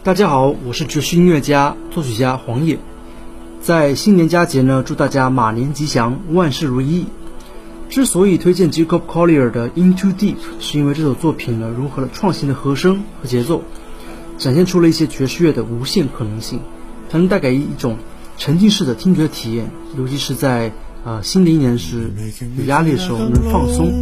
大家好，我是爵士音乐家、作曲家黄野。在新年佳节呢，祝大家马年吉祥，万事如意。之所以推荐 Jacob Collier 的 Into Deep， 是因为这首作品呢，融合了创新的和声和节奏，展现出了一些爵士乐的无限可能性。它能带给一种沉浸式的听觉体验，尤其是在新的一年时有压力的时候能放松。